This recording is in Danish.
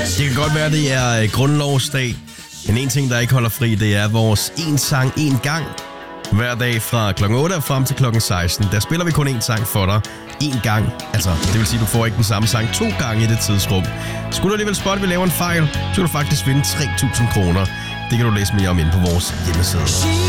Det kan godt være, det er grundlovsdag. Men en ting, der ikke holder fri, det er vores en sang, en gang. Hver dag fra klokken 8 og frem til klokken 16. Der spiller vi kun én sang for dig. En gang. Altså, det vil sige, du får ikke den samme sang 2 gange i det tidsrum. Skulle du alligevel spotte, at vi laver en fejl, så kan du faktisk vinde 3.000 kroner. Det kan du læse mere om inde på vores hjemmeside.